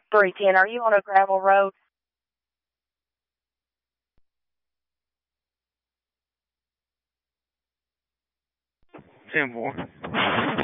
310. Are you on a gravel road? 10-4.